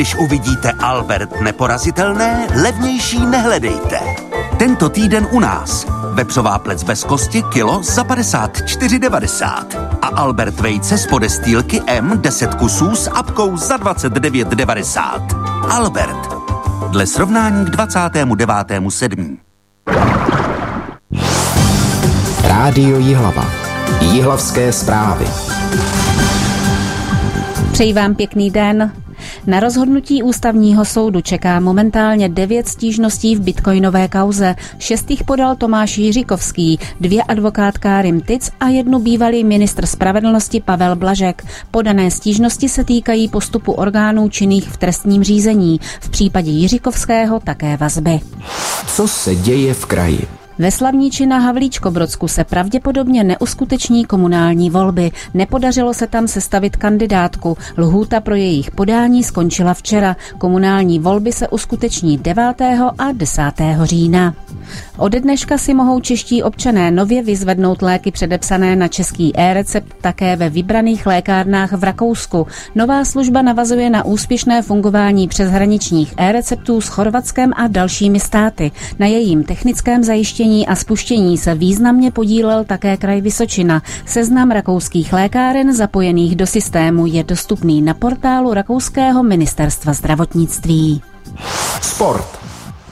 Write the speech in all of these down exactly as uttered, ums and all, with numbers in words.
Když uvidíte Albert neporazitelné, levnější nehledejte. Tento týden u nás. Vepřová plec bez kosti kilo za padesát čtyři devadesát. A Albert vejce z podestýlky M deset kusů s apkou za dvacet devět devadesát. Albert. Dle srovnání k dvacátému devátému sedmého Rádio Jihlava. Jihlavské zprávy. Přeji vám pěkný den. Na rozhodnutí ústavního soudu čeká momentálně devět stížností v bitcoinové kauze. Šest jich podal Tomáš Jiříkovský, dvě advokátka Rim Tic a jednu bývalý ministr spravedlnosti Pavel Blažek. Podané stížnosti se týkají postupu orgánů činných v trestním řízení. V případě Jiříkovského také vazby. Co se děje v kraji? Ve Slavníči na Havlíčkobrodsku se pravděpodobně neuskuteční komunální volby. Nepodařilo se tam sestavit kandidátku. Lhůta pro jejich podání skončila včera. Komunální volby se uskuteční devátého a desátého října. Ode dneška si mohou čeští občané nově vyzvednout léky předepsané na český e-recept také ve vybraných lékárnách v Rakousku. Nová služba navazuje na úspěšné fungování přeshraničních e-receptů s Chorvatskem a dalšími státy. Na jejím technickém zajištění a spuštění se významně podílel také kraj Vysočina. Seznam rakouských lékáren zapojených do systému je dostupný na portálu rakouského ministerstva zdravotnictví. Sport.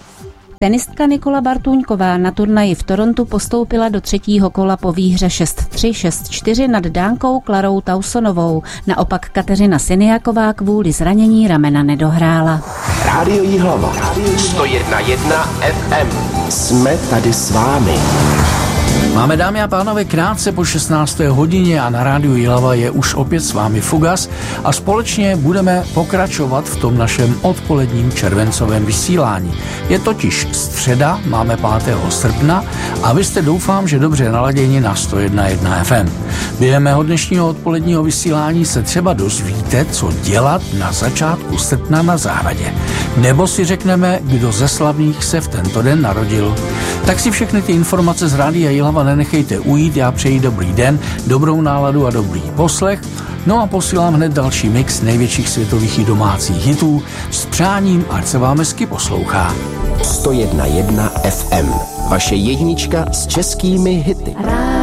Tenistka Nikola Bartůňková na turnaji v Torontu postoupila do třetího kola po výhře šest tři šest čtyři nad Dánkou Klarou Tausonovou. Naopak Kateřina Siniaková kvůli zranění ramena nedohrála. Rádio Jihlava. sto jedna jedna ef em. Jsme tady s vámi. Máme, dámy a pánové, krátce po šestnácté hodině a na rádiu Jihlava je už opět s vámi Fugas a společně budeme pokračovat v tom našem odpoledním červencovém vysílání. Je totiž středa, máme pátého srpna a vy jste, doufám, že dobře naladěni na sto jedna jedna ef em. Během mého dnešního odpoledního vysílání se třeba dozvíte, co dělat na začátku srpna na zahradě. Nebo si řekneme, kdo ze slavných se v tento den narodil. Tak si všechny ty informace z rádia Jihlava nenechejte ujít, já přeji dobrý den, dobrou náladu a dobrý poslech. No a posílám hned další mix největších světových i domácích hitů s přáním, ať se vám hezky poslouchá. sto jedna jedna ef em. Vaše jednička s českými hity.